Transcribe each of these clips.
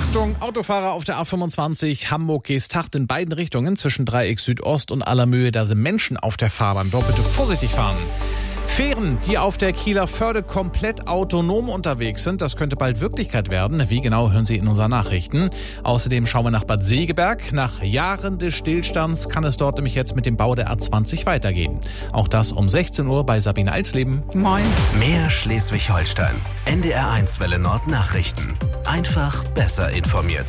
Achtung, Autofahrer auf der A25 Hamburg-Geesthacht in beiden Richtungen zwischen Dreieck Südost und Allermöhe. Da sind Menschen auf der Fahrbahn. Dort bitte vorsichtig fahren. Fähren, die auf der Kieler Förde komplett autonom unterwegs sind, das könnte bald Wirklichkeit werden. Wie genau, hören Sie in unseren Nachrichten. Außerdem schauen wir nach Bad Segeberg. Nach Jahren des Stillstands kann es dort nämlich jetzt mit dem Bau der A20 weitergehen. Auch das um 16 Uhr bei Sabine Alsleben. Moin. Mehr Schleswig-Holstein. NDR1 Welle Nord Nachrichten. Einfach besser informiert.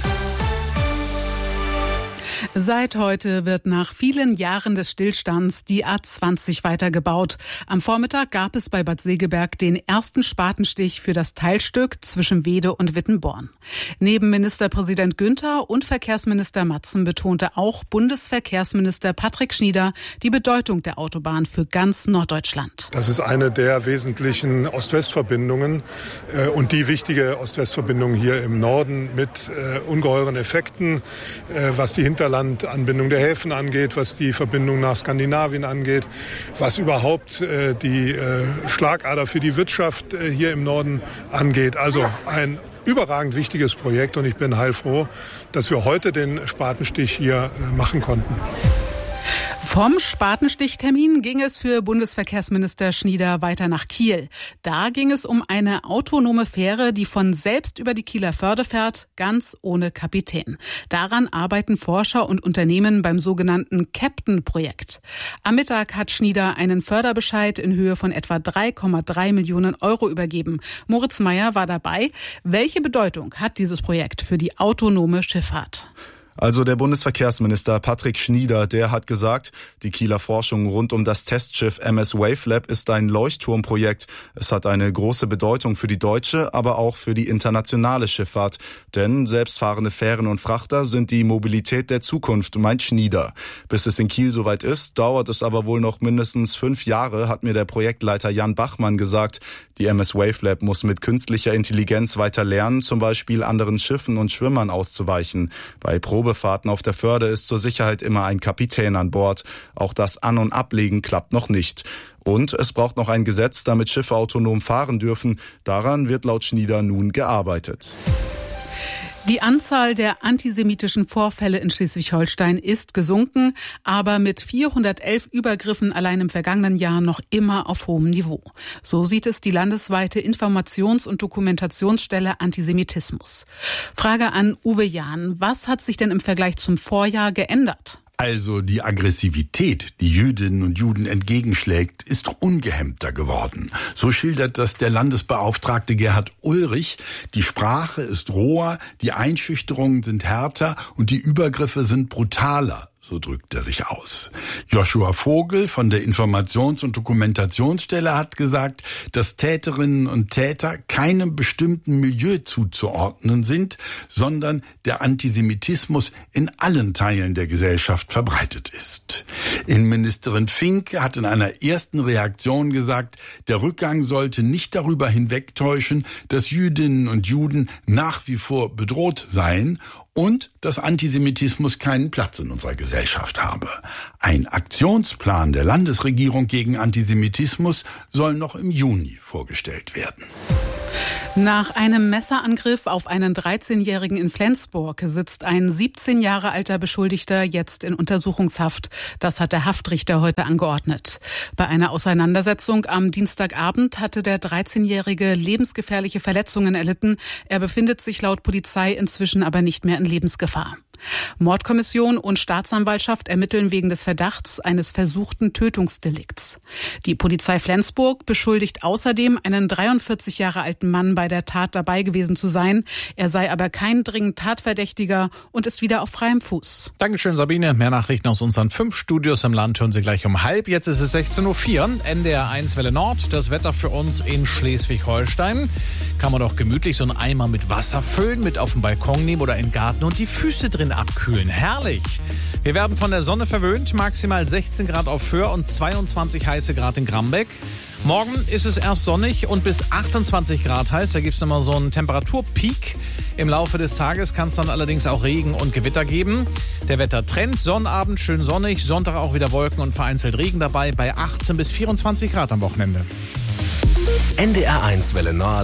Seit heute wird nach vielen Jahren des Stillstands die A20 weitergebaut. Am Vormittag gab es bei Bad Segeberg den ersten Spatenstich für das Teilstück zwischen Wede und Wittenborn. Neben Ministerpräsident Günther und Verkehrsminister Matzen betonte auch Bundesverkehrsminister Patrick Schnieder die Bedeutung der Autobahn für ganz Norddeutschland. Das ist eine der wesentlichen Ost-West-Verbindungen und die wichtige Ost-West-Verbindung hier im Norden mit ungeheuren Effekten, was die Hinterlandanbindung der Häfen angeht, was die Verbindung nach Skandinavien angeht, was überhaupt die Schlagader für die Wirtschaft hier im Norden angeht. Also ein überragend wichtiges Projekt und ich bin heilfroh, dass wir heute den Spatenstich hier machen konnten. Vom Spatenstichtermin ging es für Bundesverkehrsminister Schnieder weiter nach Kiel. Da ging es um eine autonome Fähre, die von selbst über die Kieler Förde fährt, ganz ohne Kapitän. Daran arbeiten Forscher und Unternehmen beim sogenannten Captain-Projekt. Am Mittag hat Schnieder einen Förderbescheid in Höhe von etwa 3,3 Millionen Euro übergeben. Moritz Meyer war dabei. Welche Bedeutung hat dieses Projekt für die autonome Schifffahrt? Also der Bundesverkehrsminister Patrick Schnieder, der hat gesagt, die Kieler Forschung rund um das Testschiff MS Wavelab ist ein Leuchtturmprojekt. Es hat eine große Bedeutung für die deutsche, aber auch für die internationale Schifffahrt. Denn selbstfahrende Fähren und Frachter sind die Mobilität der Zukunft, meint Schnieder. Bis es in Kiel soweit ist, dauert es aber wohl noch mindestens 5 Jahre, hat mir der Projektleiter Jan Bachmann gesagt. Die MS Wavelab muss mit künstlicher Intelligenz weiter lernen, zum Beispiel anderen Schiffen und Schwimmern auszuweichen. Bei Probefahrten auf der Förde ist zur Sicherheit immer ein Kapitän an Bord. Auch das An- und Ablegen klappt noch nicht. Und es braucht noch ein Gesetz, damit Schiffe autonom fahren dürfen. Daran wird laut Schnieder nun gearbeitet. Die Anzahl der antisemitischen Vorfälle in Schleswig-Holstein ist gesunken, aber mit 411 Übergriffen allein im vergangenen Jahr noch immer auf hohem Niveau. So sieht es die landesweite Informations- und Dokumentationsstelle Antisemitismus. Frage an Uwe Jahn. Was hat sich denn im Vergleich zum Vorjahr geändert? Also die Aggressivität, die Jüdinnen und Juden entgegenschlägt, ist ungehemmter geworden. So schildert das der Landesbeauftragte Gerhard Ulrich. Die Sprache ist roher, die Einschüchterungen sind härter und die Übergriffe sind brutaler. So drückt er sich aus. Joshua Vogel von der Informations- und Dokumentationsstelle hat gesagt, dass Täterinnen und Täter keinem bestimmten Milieu zuzuordnen sind, sondern der Antisemitismus in allen Teilen der Gesellschaft verbreitet ist. Innenministerin Fink hat in einer ersten Reaktion gesagt, der Rückgang sollte nicht darüber hinwegtäuschen, dass Jüdinnen und Juden nach wie vor bedroht seien und dass Antisemitismus keinen Platz in unserer Gesellschaft habe. Ein Aktionsplan der Landesregierung gegen Antisemitismus soll noch im Juni vorgestellt werden. Nach einem Messerangriff auf einen 13-Jährigen in Flensburg sitzt ein 17 Jahre alter Beschuldigter jetzt in Untersuchungshaft. Das hat der Haftrichter heute angeordnet. Bei einer Auseinandersetzung am Dienstagabend hatte der 13-Jährige lebensgefährliche Verletzungen erlitten. Er befindet sich laut Polizei inzwischen aber nicht mehr in Lebensgefahr. Mordkommission und Staatsanwaltschaft ermitteln wegen des Verdachts eines versuchten Tötungsdelikts. Die Polizei Flensburg beschuldigt außerdem einen 43 Jahre alten Mann bei der Tat dabei gewesen zu sein. Er sei aber kein dringend Tatverdächtiger und ist wieder auf freiem Fuß. Dankeschön, Sabine. Mehr Nachrichten aus unseren 5 Studios im Land hören Sie gleich um 12:30. Jetzt ist es 16:04 Uhr. NDR1 Welle Nord. Das Wetter für uns in Schleswig-Holstein. Kann man doch gemütlich so einen Eimer mit Wasser füllen, mit auf den Balkon nehmen oder in den Garten und die Füße drin abkühlen. Herrlich. Wir werden von der Sonne verwöhnt. Maximal 16 Grad auf Föhr und 22 heiße Grad in Grambeck. Morgen ist es erst sonnig und bis 28 Grad heiß. Da gibt es immer so einen Temperaturpeak. Im Laufe des Tages kann es dann allerdings auch Regen und Gewitter geben. Der Wettertrend, Sonnabend schön sonnig, Sonntag auch wieder Wolken und vereinzelt Regen dabei bei 18 bis 24 Grad am Wochenende. NDR1 Welle Nord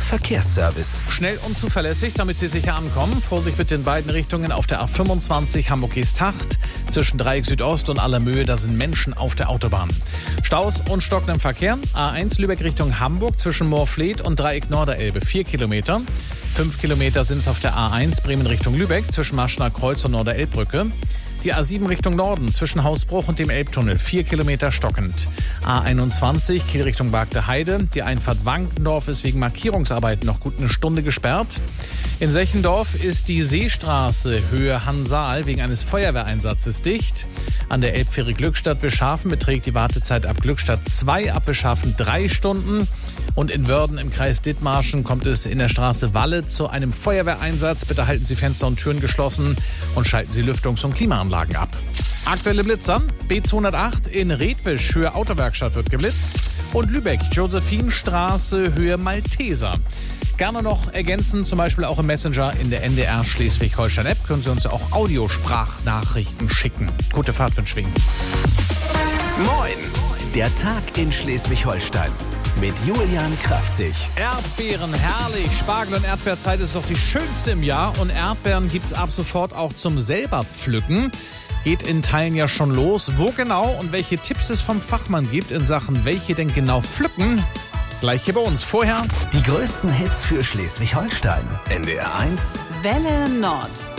Verkehrsservice. Schnell und zuverlässig, damit Sie sicher ankommen. Vorsicht bitte in beiden Richtungen auf der A25 Hamburg-Geesthacht. Zwischen Dreieck Südost und Allermöhe, da sind Menschen auf der Autobahn. Staus und stockendem Verkehr. A1 Lübeck Richtung Hamburg zwischen Moorfleet und Dreieck Norderelbe 4 Kilometer. 5 Kilometer sind es auf der A1 Bremen Richtung Lübeck zwischen Marschner Kreuz und Norderelbbrücke. Die A7 Richtung Norden zwischen Hausbruch und dem Elbtunnel 4 Kilometer stockend. A21 Kiel Richtung Bagde Heide. Die Einfahrt Wankendorf ist wegen Markierungsarbeiten noch gut eine Stunde gesperrt. In Sechendorf ist die Seestraße Höhe Hansaal wegen eines Feuerwehreinsatzes dicht. An der Elbfähre Glückstadt-Wischhafen beträgt die Wartezeit ab Glückstadt 2, ab Wischhafen 3 Stunden. Und in Wörden im Kreis Dithmarschen kommt es in der Straße Walle zu einem Feuerwehreinsatz. Bitte halten Sie Fenster und Türen geschlossen und schalten Sie Lüftungs- und Klimaanlagen ab. Aktuelle Blitzer: B208 in Redwisch, Höhe Autowerkstatt wird geblitzt. Und Lübeck, Josephinstraße, Höhe Malteser. Gerne noch ergänzen, zum Beispiel auch im Messenger in der NDR Schleswig-Holstein-App. Können Sie uns ja auch Audiosprachnachrichten schicken. Gute Fahrt wünsche ich Ihnen. Moin! Der Tag in Schleswig-Holstein mit Julian Kraftzig. Erdbeeren, herrlich. Spargel- und Erdbeerzeit ist doch die schönste im Jahr. Und Erdbeeren gibt's ab sofort auch zum selber pflücken. Geht in Teilen ja schon los. Wo genau und welche Tipps es vom Fachmann gibt in Sachen, welche denn genau pflücken, gleich hier bei uns. Vorher Die größten Hits für Schleswig-Holstein. NDR 1 Welle Nord.